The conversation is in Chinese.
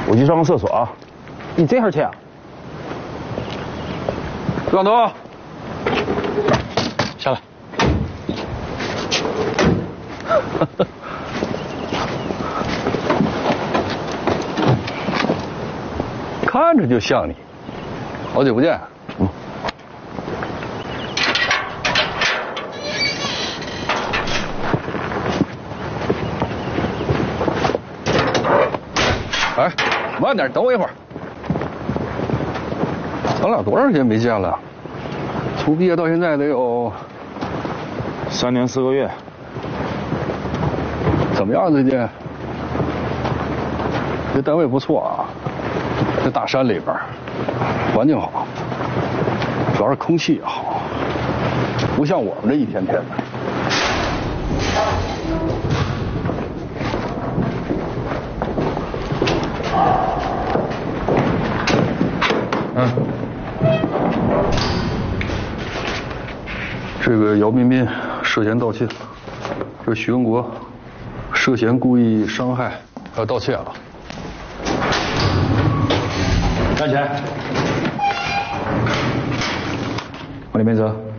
我去上个厕所啊。 你这会儿去啊？ 摄像头， 下来。 看着就像你。好久不见。哎，慢点，等我一会儿。咱俩多长时间没见了？从毕业到现在得有 3年4个月。 怎么样？最近？这单位不错啊，这大山里边，环境好，主要是空气也好，不像我们这一天天的。这个姚彬彬涉嫌盗窃，这徐文国涉嫌故意伤害还有盗窃了。 站起来！往里面走。